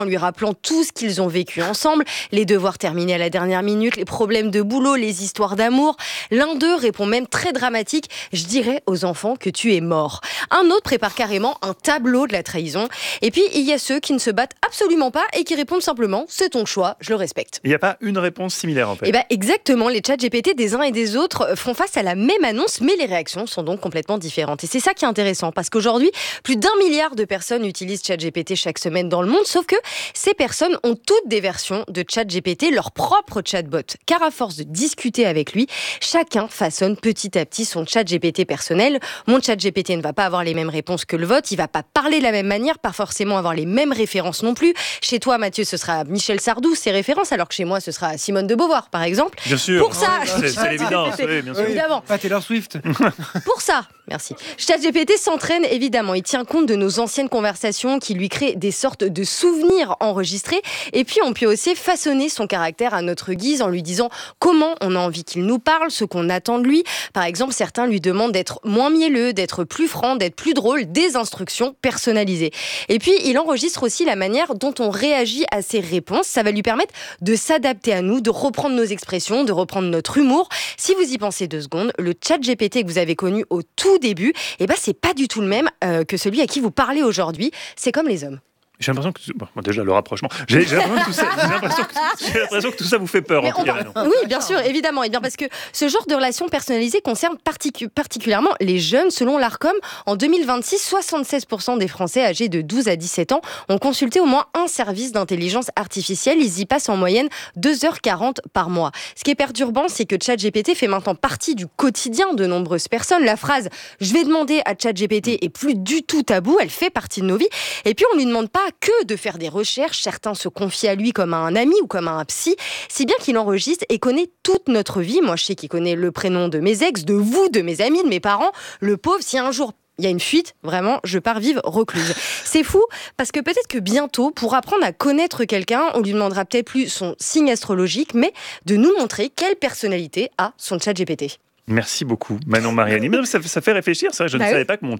en lui rappelant tout ce qu'ils ont vécu ensemble, les devoirs terminés à la dernière minute, les problèmes de boulot, les histoires d'amour. L'un d'eux répond même très dramatique « Je dirais aux enfants que tu es mort ». Un autre prépare carrément un tableau de la trahison. Et puis, il y a ceux qui ne se battent absolument pas et qui répondent simplement « C'est ton choix, je le respecte ». Il n'y a pas une réponse similaire en fait. Eh bien, exactement. Les chats GPT des uns et des autres font face à la même annonce, mais les réactions sont donc complètement différentes. Et c'est ça qui est intéressant, parce qu'aujourd'hui, plus d'1 milliard de personnes utilisent ChatGPT chaque semaine dans le monde, sauf que ces personnes ont toutes des versions de ChatGPT, leur propre chatbot. Car à force de discuter avec lui, chacun façonne petit à petit son ChatGPT personnel. Mon ChatGPT ne va pas avoir les mêmes réponses que le vôtre, il va pas parler de la même manière, pas forcément avoir les mêmes références non plus. Chez toi, Mathieu, ce sera Michel Sardou, ses références, alors que chez moi, ce sera Simone de Beauvoir, par exemple. Bien sûr. Pour ça, c'est l'évidence, oui, bien sûr. Évidemment. Pas Taylor Swift. Pour ça, merci. ChatGPT s'entraîne évidemment. Il tient compte de nos anciennes conversations qui lui créent des sortes de souvenirs enregistrés. Et puis, on peut aussi façonner son caractère à notre guise en lui disant comment on a envie qu'il nous parle, ce qu'on attend de lui. Par exemple, certains lui demandent d'être moins mielleux, d'être plus franc, d'être plus drôle, des instructions personnalisées. Et puis, il enregistre aussi la manière dont on réagit à ses réponses. Ça va lui permettre de s'adapter à nous, de reprendre nos expressions, de reprendre notre humour. Si vous y pensez 2 secondes, le ChatGPT que vous avez connu au tout début, eh ben, c'est pas du tout le même que celui à qui vous parlez aujourd'hui. C'est comme les hommes. J'ai l'impression que déjà le rapprochement. J'ai l'impression que tout ça vous fait peur. En tout cas, oui, bien sûr, évidemment. Et bien parce que ce genre de relation personnalisée concerne particulièrement les jeunes. Selon l'Arcom, en 2026, 76% des Français âgés de 12 à 17 ans ont consulté au moins un service d'intelligence artificielle. Ils y passent en moyenne 2h40 par mois. Ce qui est perturbant, c'est que ChatGPT fait maintenant partie du quotidien de nombreuses personnes. La phrase « je vais demander à ChatGPT » est plus du tout tabou. Elle fait partie de nos vies. Et puis, on ne lui demande pas que de faire des recherches. Certains se confient à lui comme à un ami ou comme à un psy, si bien qu'il enregistre et connaît toute notre vie. Moi, je sais qu'il connaît le prénom de mes ex, de vous, de mes amis, de mes parents. Le pauvre, si un jour il y a une fuite, vraiment, je pars vivre recluse. C'est fou, parce que peut-être que bientôt, pour apprendre à connaître quelqu'un, on lui demandera peut-être plus son signe astrologique, mais de nous montrer quelle personnalité a son ChatGPT. Merci beaucoup, Manon Mariani. Mais ça fait réfléchir, ça. Je ne savais pas que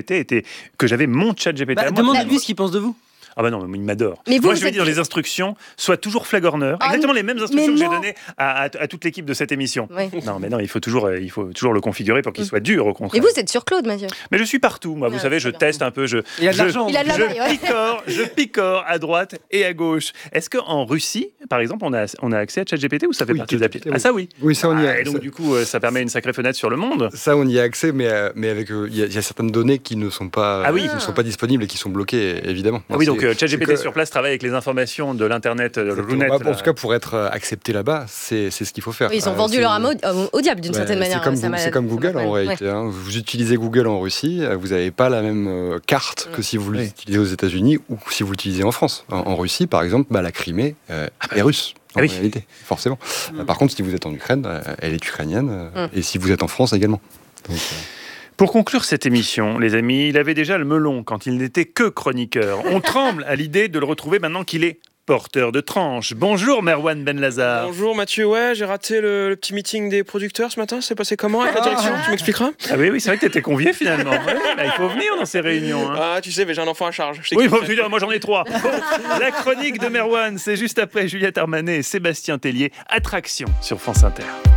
j'avais mon ChatGPT à moi. Demandez-lui ce qu'il pense de vous. Ah bah non, il m'adore. Mais moi, je lui ai dit dans les instructions, sois toujours flagorneur. Exactement les mêmes instructions que j'ai données à toute l'équipe de cette émission. Oui. Non, il faut toujours le configurer pour qu'il soit dur, au contraire. Et vous êtes sur Claude, Mathieu? Mais je suis partout, moi. Vous savez, je teste un peu. Il a de l'argent. Je picore à droite et à gauche. Est-ce qu'en Russie, par exemple, on a accès à ChatGPT ou ça fait partie de l'appli? Ah, ça, oui. Oui, ça, on y a. Et donc, du coup, ça permet une sacrée fenêtre sur le monde. Ça, on y a accès, mais avec il y a certaines données qui ne sont pas disponibles et qui sont bloquées, évidemment. Ah oui, donc ChatGPT sur place travaille avec les informations de l'internet, de Runet. En tout cas, pour être accepté là-bas, c'est ce qu'il faut faire. Oui, ils ont vendu leur âme au diable d'une certaine manière. C'est comme Google en réalité. Hein. Vous utilisez Google en Russie, vous n'avez pas la même carte que si vous l'utilisez aux États-Unis ou si vous l'utilisez en France. En Russie, par exemple, la Crimée est russe. En réalité, forcément. Par contre, si vous êtes en Ukraine, elle est ukrainienne. Et si vous êtes en France également. Donc, pour conclure cette émission, les amis, il avait déjà le melon quand il n'était que chroniqueur. On tremble à l'idée de le retrouver maintenant qu'il est porteur de tranche. Bonjour Merwan Benlazar. Bonjour Mathieu, j'ai raté le petit meeting des producteurs ce matin, c'est passé comment avec la direction? Tu m'expliqueras? Ah oui, c'est vrai que tu étais convié finalement. Il faut venir dans ces réunions. Hein. Ah tu sais, mais j'ai un enfant à charge. Oui, moi j'en ai 3. Bon, la chronique de Merwan, c'est juste après Juliette Armanet et Sébastien Tellier. Attraction sur France Inter.